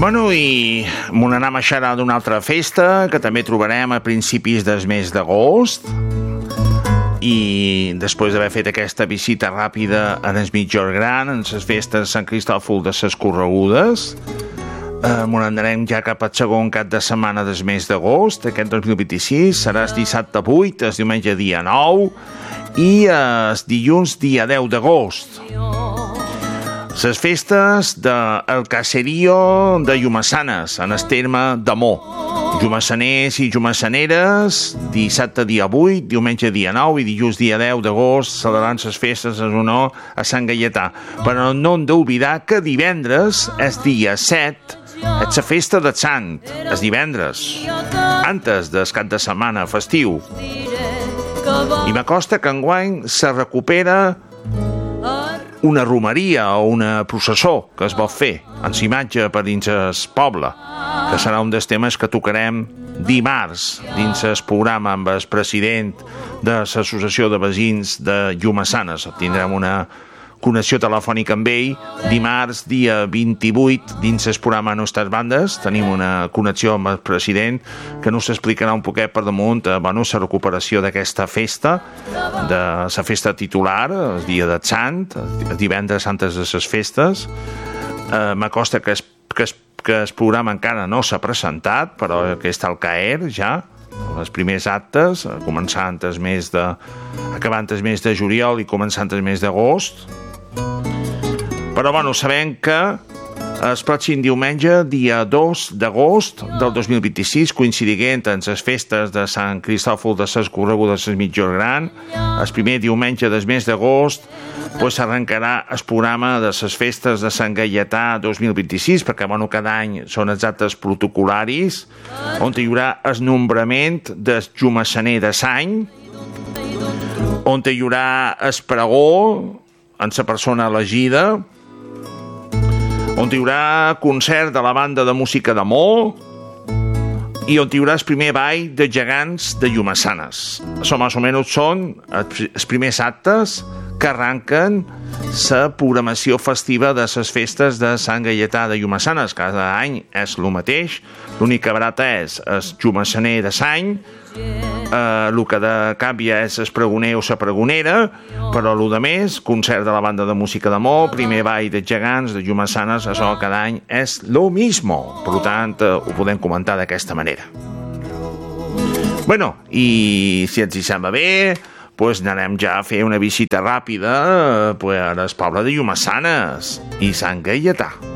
Bueno, i m'ho anem a xerrar d'una altra festa que també trobarem a principis del mes d'agost, i després d'haver fet aquesta visita ràpida en el Migjorn Gran, en les festes de Sant Cristòfol de les Corregudes, m'ho anarem ja cap al segon cap de setmana del mes d'agost. Aquest 2026 serà el dissabte 8, el diumenge dia 9 i el dilluns dia 10 d'agost. Les festes del caserío de Llumassanes, en el terme d'Amó. Llumassaners i llumassaneres, dissabte dia 8, diumenge dia 9 i dilluns dia 10 d'agost celebrant les festes en honor a Sant Gaietà. Però no hem d'oblidar que divendres, és dia 7, és la festa de Sant, és divendres, antes del cap de setmana festiu. I m'acosta que enguany se recupera una romeria o una processó que es vol fer en imatge per dins el poble, que serà un dels temes que tocarem dimarts dins el programa amb el president de l'Associació de Veïns de Llumassanes. Tindrem una connexió telefònica amb ell dimarts, dia 28, dins el programa Nostres Bandes. Tenim una connexió amb el president que nos explicarà un poquet per damunt la recuperació d'aquesta festa, de la festa titular, el dia de Sant, el divendres antes de les festes. M'acosta que el programa encara no s'ha presentat, però que està al caer ja, els primers actes, acabant el mes de juliol i començant el mes d'agost. Però bueno, sabem que el pròxim diumenge, dia 2 d'agost del 2026, coincidint amb les festes de Sant Cristòfol de les Corregudes del Migjorn Gran, el primer diumenge del mes d'agost, s'arrencarà el programa de les festes de Sant Gaietà 2026, perquè bueno, cada any són els actes protocolaris, on hi haurà el nombrament del llumassaner de l'any, on hi haurà el pregó en la persona elegida, on hi haurà concert de la banda de música d'Amó i on hi haurà el primer ball de gegants de Llumassanes. Això més o menys són els primers actes que arranquen la programació festiva de les festes de Sant Gaietà de Llumassanes. Cada any és el mateix, l'únic que barata és el llumassaner de l'any, el que canvia és el pregoner o la pregonera, però el més, concert de la banda de música d'Amó, primer ball de gegants de Llumassanes, això cada any és lo mismo. Per tant, ho podem comentar d'aquesta manera. Bueno, i si ens hi sembla bé, anarem ja a fer una visita ràpida al poble de Llumassanes i Sant Gaietà.